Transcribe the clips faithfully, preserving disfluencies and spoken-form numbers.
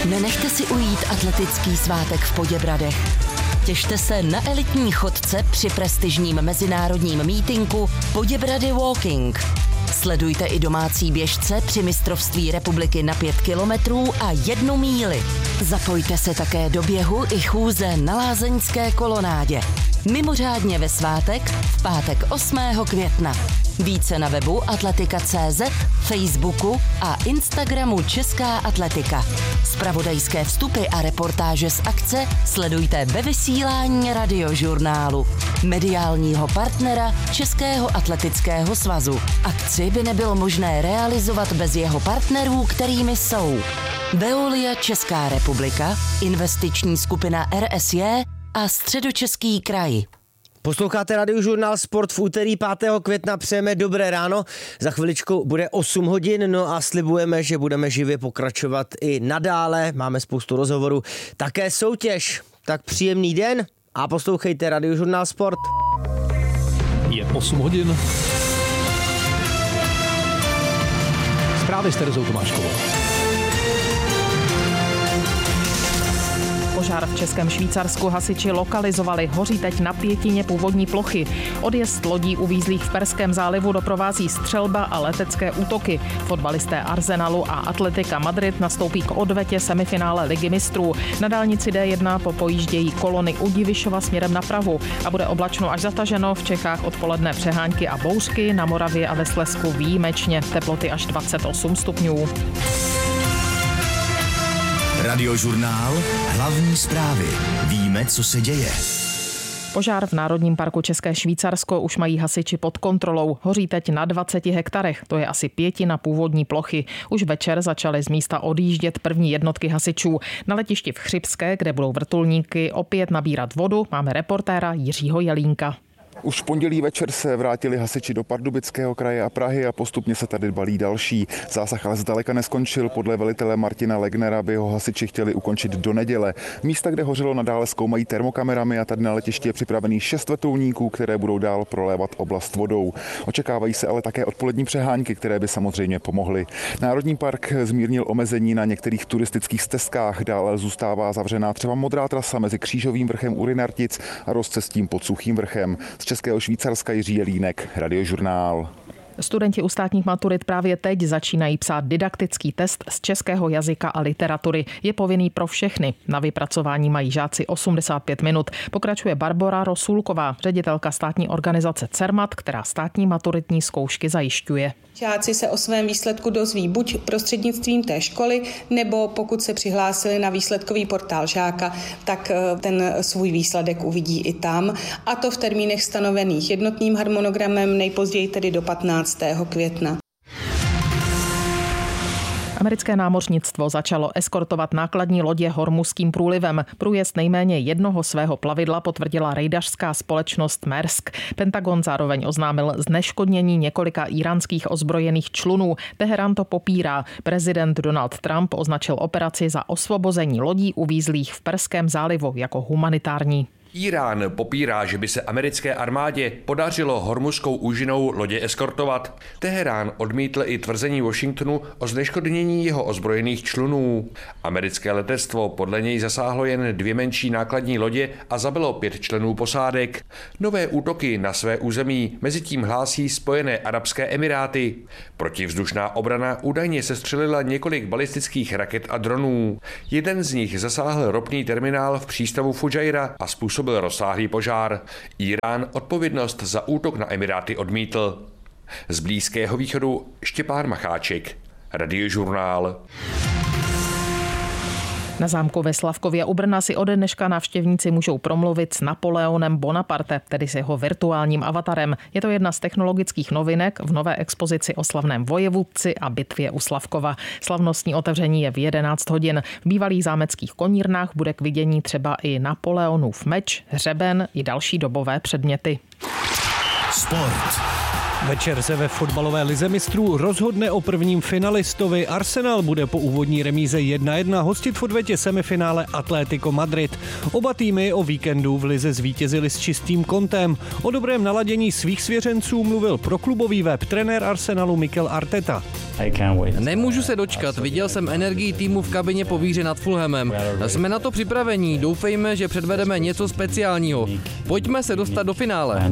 Nenechte si ujít atletický svátek v Poděbradech. Těšte se na elitní chodce při prestižním mezinárodním mítinku Poděbrady Walking. Sledujte i domácí běžce při mistrovství republiky na pět kilometrů a jednu míli. Zapojte se také do běhu i chůze na lázeňské kolonádě. Mimořádně ve svátek v pátek osmého května. Více na webu atletika tečka cé zet, Facebooku a Instagramu Česká atletika. Zpravodajské vstupy a reportáže z akce sledujte ve vysílání Radiožurnálu, mediálního partnera Českého atletického svazu. Akci by nebylo možné realizovat bez jeho partnerů, kterými jsou Veolia Česká republika, investiční skupina R S J a Středočeský kraj. Posloucháte Radiožurnál Sport v úterý pátého května, přejeme dobré ráno. Za chviličku bude osm hodin, no a slibujeme, že budeme živě pokračovat i nadále. Máme spoustu rozhovorů, také soutěž. Tak příjemný den a poslouchejte Radiožurnál Sport. Je osm hodin. Zprávy s Terezou Tomáškovou. Požár v Českém Švýcarsku hasiči lokalizovali, hoří teď na pětině původní plochy. Odjezd lodí uvízlých v Perském zálivu doprovází střelba a letecké útoky. Fotbalisté Arsenalu a Atletika Madrid nastoupí k odvetě semifinále Ligy mistrů. Na dálnici D jedna popojíždějí kolony u Divišova směrem na Prahu a bude oblačno až zataženo, v Čechách odpoledne přehánky a bouřky, na Moravě a ve Slezsku výjimečně, teploty až dvacet osm stupňů. Radiožurnál, hlavní zprávy. Víme, co se děje. Požár v Národním parku České Švýcarsko už mají hasiči pod kontrolou. Hoří teď na dvaceti hektarech, to je asi pětina původní plochy. Už večer začaly z místa odjíždět první jednotky hasičů. Na letišti v Chřibské, kde budou vrtulníky opět nabírat vodu, máme reportéra Jiřího Jelínka. Už v pondělí večer se vrátili hasiči do Pardubického kraje a Prahy a postupně se tady balí další. Zásah ale zdaleka neskončil. Podle velitele Martina Legnera by ho hasiči chtěli ukončit do neděle. Místa, kde hořelo, nadále zkoumají termokamerami a tady na letišti je připravený šest vrtulníků, které budou dál prolévat oblast vodou. Očekávají se ale také odpolední přehánky, které by samozřejmě pomohly. Národní park zmírnil omezení na některých turistických stezkách, dále zůstává zavřená třeba modrá trasa mezi Křížovým vrchem u Rynartic a rozcestím pod Suchým vrchem. Z Českého Švýcarska Jiří Jelínek, Radiožurnál. Studenti u státních maturit právě teď začínají psát didaktický test z českého jazyka a literatury. Je povinný pro všechny. Na vypracování mají žáci osmdesát pět minut. Pokračuje Barbora Rosulková, ředitelka státní organizace CERMAT, která státní maturitní zkoušky zajišťuje. Žáci se o svém výsledku dozví buď prostřednictvím té školy, nebo pokud se přihlásili na výsledkový portál žáka, tak ten svůj výsledek uvidí i tam. A to v termínech stanovených jednotným harmonogramem, nejpozději tedy do patnáctého května. Americké námořnictvo začalo eskortovat nákladní lodě Hormuzským průlivem. Průjezd nejméně jednoho svého plavidla potvrdila rejdařská společnost Maersk. Pentagon zároveň oznámil zneškodnění několika íránských ozbrojených člunů. Teherán to popírá. Prezident Donald Trump označil operaci za osvobození lodí uvízlých v Perském zálivu jako humanitární. Írán popírá, že by se americké armádě podařilo Hormuzskou úžinou lodě eskortovat. Teherán odmítl i tvrzení Washingtonu o zneškodnění jeho ozbrojených člunů. Americké letectvo podle něj zasáhlo jen dvě menší nákladní lodě a zabilo pět členů posádek. Nové útoky na své území mezitím hlásí Spojené arabské emiráty. Protivzdušná obrana údajně sestřelila několik balistických raket a dronů. Jeden z nich zasáhl ropný terminál v přístavu Fujairah a způsobil byl rozsáhlý požár. Írán odpovědnost za útok na Emiráty odmítl. Z Blízkého východu Štěpán Macháček, Radiožurnál. Na zámku ve Slavkově u Brna si ode dneška návštěvníci můžou promluvit s Napoleonem Bonaparte, tedy s jeho virtuálním avatarem. Je to jedna z technologických novinek v nové expozici o slavném vojevůdci a bitvě u Slavkova. Slavnostní otevření je v jedenáct hodin. V bývalých zámeckých konírnách bude k vidění třeba i Napoleonův meč, hřeben i další dobové předměty. Sport. Večer se ve fotbalové lize mistrů rozhodne o prvním finalistovi. Arsenal bude po úvodní remíze jedna jedna hostit v odvetě semifinále Atlético Madrid. Oba týmy o víkendu v lize zvítězili s čistým kontem. O dobrém naladění svých svěřenců mluvil pro klubový web trenér Arsenalu Mikel Arteta. Nemůžu se dočkat, viděl jsem energii týmu v kabině po výhře nad Fulhamem. Jsme na to připravení, doufejme, že předvedeme něco speciálního. Pojďme se dostat do finále.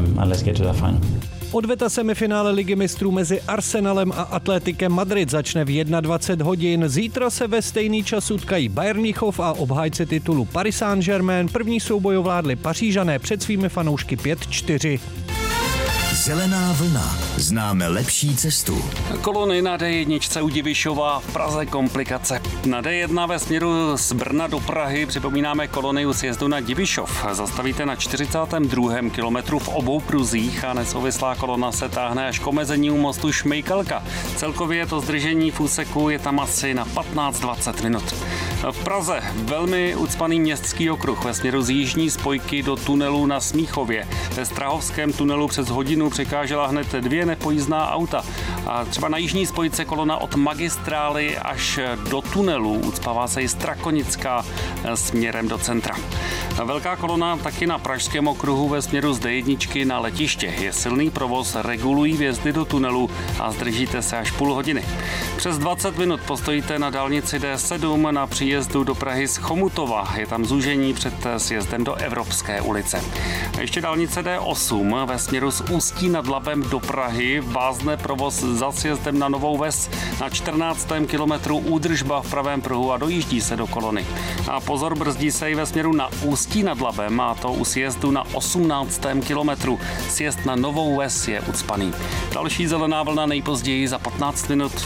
Odveta semifinále ligy mistrů mezi Arsenalem a Atléticem Madrid začne v dvacet jedna hodin. Zítra se ve stejný čas utkají Bayern Mnichov a obhájce titulu Paris Saint-Germain. První souboj ovládli Pařížané před svými fanoušky pět čtyři. Zelená vlna. Známe lepší cestu. Kolony na D jedna u Divišova, v Praze komplikace. Na D jedna ve směru z Brna do Prahy připomínáme kolony u sjezdu na Divišov. Zastavíte na čtyřicátém druhém kilometru v obou pruzích a nesouvislá kolona se táhne až k omezení u mostu Šmejkalka. Celkově to zdržení v úseku je tam asi na patnáct dvacet minut. V Praze velmi ucpaný městský okruh ve směru z jižní spojky do tunelu na Smíchově. Ve Strahovském tunelu přes hodinu překážela hned dvě nepojízdná auta. A třeba na jižní spojce kolona od magistrály až do tunelu ucpává se i Strakonická směrem do centra. Velká kolona taky na pražském okruhu ve směru z D jedna na letiště. Je silný provoz, regulují vjezdy do tunelu a zdržíte se až půl hodiny. Přes dvacet minut postojíte na dálnici D sedm na příjezdu do Prahy z Chomutova. Je tam zúžení před sjezdem do Evropské ulice. A ještě dálnice D osm ve směru z Ústí nad Labem do Prahy. Vázne provoz za sjezdem na Novou Ves. Na čtrnáctém kilometru údržba v pravém pruhu a dojíždí se do kolony. A pozor, brzdí se i ve směru na Ústí nad Labem, a to u sjezdu na osmnáctém kilometru. Sjezd na Novou Ves je ucpaný. Další zelená vlna nejpozději za patnáct minut.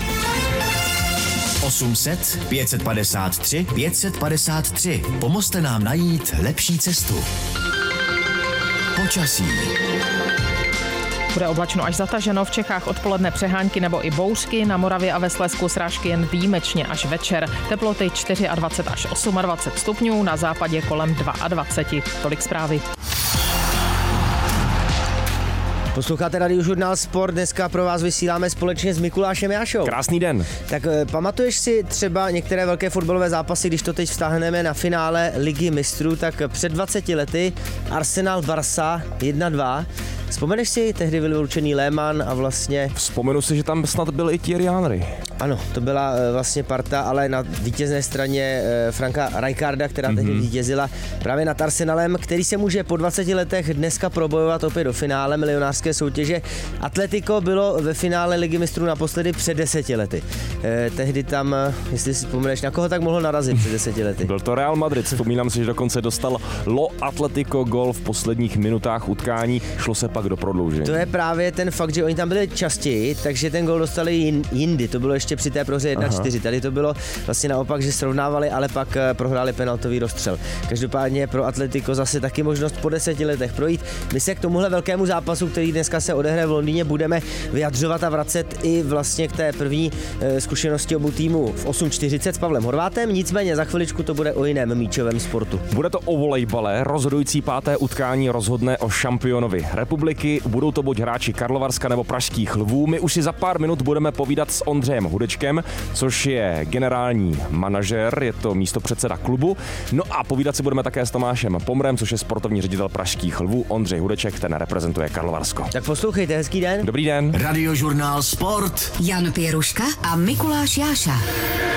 osm set pět set padesát tři pět set padesát tři. Pomozte nám najít lepší cestu. Počasí. Bude oblačno až zataženo, v Čechách odpoledne přehánky nebo i bouřky, na Moravě a ve Slezsku srážky jen výjimečně až večer. Teploty dvacet čtyři až dvacet osm stupňů, na západě kolem dvacet dva. Tolik zprávy. Posloucháte Radiožurnál Sport, dneska pro vás vysíláme společně s Mikulášem Jášou. Krásný den. Tak pamatuješ si třeba některé velké fotbalové zápasy, když to teď vztáhneme na finále Ligy mistrů, tak před dvaceti lety Arsenal Barça jedna dva. Vzpomeneš si, tehdy byl vyloučený Lehmann a vlastně... Vzpomenu si, že tam snad byl i Thierry Henry. Ano, to byla vlastně parta, ale na vítězné straně Franka Rijkaarda, která mm-hmm. tehdy vítězila právě nad Arsenalem, který se může po dvaceti letech dneska probojovat opět do finále milionářské soutěže. Atletico bylo ve finále Ligy mistrů naposledy před deseti lety. Eh, tehdy tam, jestli si vzpomeneš, na koho tak mohlo narazit před deseti lety? Byl to Real Madrid, vzpomínám si, že dokonce dostal Lo Atletico gol v posledních minutách utkání, šlo se pak do prodloužení. To je právě ten fakt, že oni tam byli častěji, takže ten gol dostali jindy, to bylo ještě při té prohře jedna čtyři. Tady to bylo vlastně naopak, že srovnávali, ale pak prohráli penaltový rozstřel. Každopádně pro Atletico zase taky možnost po deseti letech projít. My se k tomuhle velkému zápasu, který dneska se odehraje v Londýně, budeme vyjadřovat a vracet i vlastně k té první e, zkušenosti obou týmů v osm čtyřicet s Pavlem Horvátem, nicméně za chviličku to bude o jiném míčovém sportu. Bude to o volejbale, rozhodující páté utkání rozhodne o šampionovi republiky, budou to buď hráči Karlovarska nebo Pražských Lvů. My už si za pár minut budeme povídat s Ondřejem Hudečkem, což je generální manažer, je to místopředseda klubu. No a povídat si budeme také s Tomášem Pomrem, což je sportovní ředitel Pražských Lvů. Ondřej Hudeček, ten reprezentuje Karlovarsko. Tak poslouchejte, hezký den. Dobrý den. Radiožurnál Sport. Jan Pěruška a Mikuláš Jáša.